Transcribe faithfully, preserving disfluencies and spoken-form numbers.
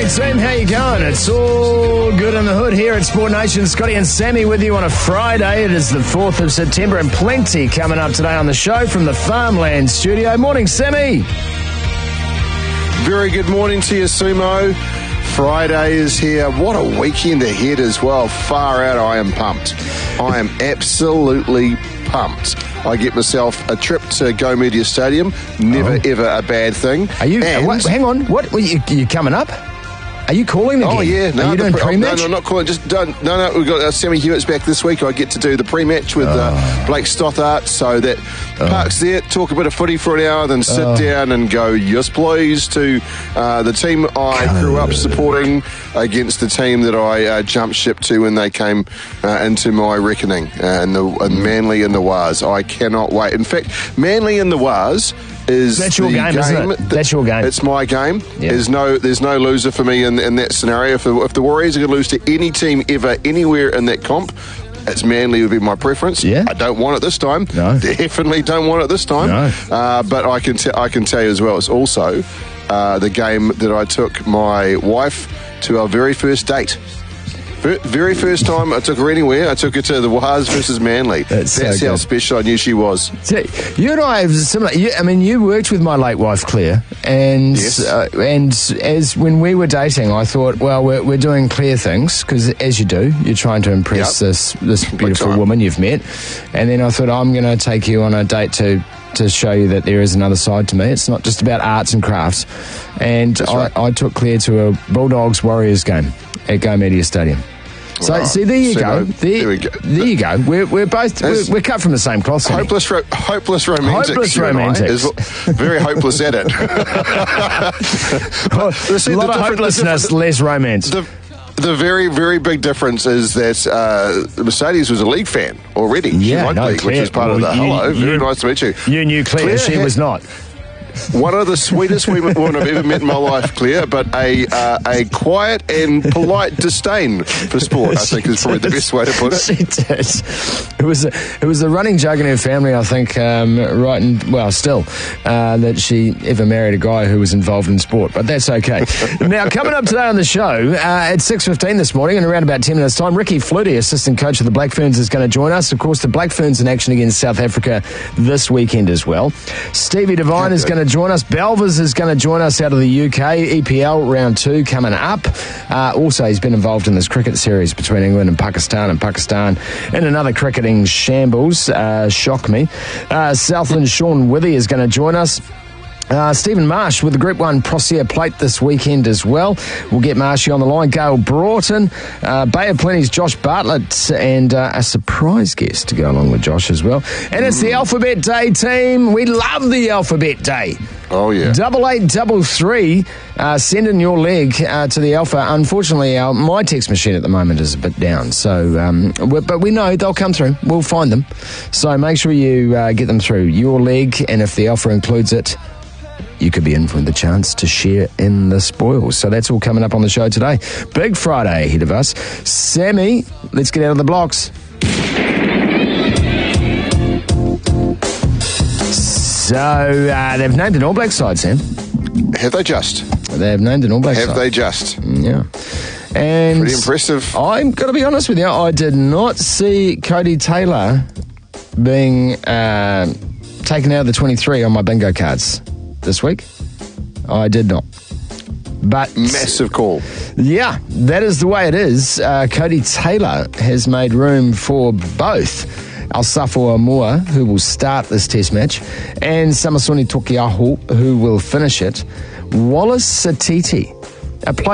team, how you going? It's all good in the hood here at Sport Nation. Scotty and Sammy with you on a Friday. It is the fourth of September and plenty coming up today on the show from the Farmland studio. Morning, Sammy. Very good morning to you, Sumo. Friday is here. What a weekend ahead as well. Far out, I am pumped. I am absolutely pumped. I get myself a trip to Go Media Stadium. Never, oh. ever a bad thing. Are you? And What, hang on. What? Are you, you coming up? Are you calling again? Oh, yeah. No, Are you doing pre- pre-match? No, no, not calling. Just done. No, no, we've got uh, Sammy Hewitt's back this week. I get to do the pre-match with uh, oh. Blake Stothart. So that oh. park's there, talk a bit of footy for an hour, then sit oh. down and go, yes, please, to uh, the team I God. grew up supporting against the team that I uh, jumped ship to when they came uh, into my reckoning, uh, and the and Manly and the Wars. I cannot wait. In fact, Manly and the Wars is That's your the game, isn't it? That's your game. It's my game. Yeah. There's no there's no loser for me in, in that scenario. If the, if the Warriors are going to lose to any team ever, anywhere in that comp, it's Manly would be my preference. Yeah. I don't want it this time. No. Definitely don't want it this time. No. Uh, but I can, t- I can tell you as well, it's also uh, the game that I took my wife to our very first date. Ver- Very first time I took her anywhere, I took her to the Wars versus Manly. That's That's so how good. special I knew she was. So, you and I have similar. You, I mean, you worked with my late wife Claire, and Yes. uh, and as when we were dating, I thought, well, we're, we're doing Claire things because, as you do, you're trying to impress Yep. this this beautiful time. woman you've met, and then I thought I'm going to take you on a date to. to show you that there is another side to me. It's not just about arts and crafts. And I, right. I took Claire to a Bulldogs Warriors game at Go Media Stadium. So, Wow. see, there you So, go. no, There, there we go. there you go. We're, we're both, we're, That's- we're cut from the same cloth. Sammy. Hopeless, ro- hopeless romantics. Hopeless you and I, romantics. is very hopeless at it. Well, See, a the lot of different- hopelessness, the less romance. The, the very, very big difference is that uh, Mercedes was a league fan already. Yeah, she liked no, league, Claire- which is part of well, the you- hello. you- very nice to meet you. You knew Claire, Claire she had- was not. One of the sweetest women I've ever met in my life, Claire, but a uh, a quiet and polite disdain for sport, I think, is probably the best way to put it. She did. It was a, it was a running joke in her family, I think, um, right, and well, still, uh, that she ever married a guy who was involved in sport, but that's okay. Now, coming up today on the show, uh, at six fifteen this morning, in around about ten minutes' time, Ricky Flutie, assistant coach of the Black Ferns, is going to join us. Of course, the Black Ferns in action against South Africa this weekend as well. Stevie Devine is going to join us. Belvers is going to join us out of the U K. E P L round two coming up. Uh, also, he's been involved in this cricket series between England and Pakistan, and Pakistan in another cricketing shambles. Uh, shock me. Uh, Southland Sean Withy is going to join us. Uh, Stephen Marsh with the Group one Procea Plate this weekend as well. We'll get Marshy on the line. Gail Broughton, uh, Bay of Plenty's Josh Bartlett, and uh, a surprise guest to go along with Josh as well. And it's the Alphabet Day team. We love the Alphabet Day. Oh, yeah. Double eight, double three. Uh, send in your leg uh, to the Alpha. Unfortunately, our, my text machine at the moment is a bit down. So, um, we- but we know they'll come through. We'll find them. So make sure you uh, get them through your leg, and if the Alpha includes it, you could be in for the chance to share in the spoils. So that's all coming up on the show today. Big Friday ahead of us. Sammy, let's get out of the blocks. So uh, they've named an All Black side, Sam. Have they just? They've named an All Black Have side. they just? Yeah. And Pretty impressive. I'm going to be honest with you, I did not see Cody Taylor being uh, taken out of the twenty-three on my bingo cards this week. I did not. But Massive call. yeah, that is the way it is. Uh, Cody Taylor has made room for both Alsafo Amua, who will start this test match, and Samasoni Tokiaho, who will finish it. Wallace Satiti, a player